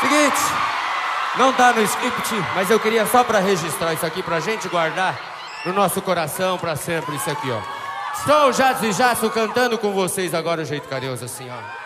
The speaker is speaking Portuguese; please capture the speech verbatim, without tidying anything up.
Seguinte, não tá no script, mas eu queria só pra registrar isso aqui, pra gente guardar no nosso coração pra sempre isso aqui, ó. Sou o Jadson e Jasso cantando com vocês agora o jeito carinhoso assim, ó.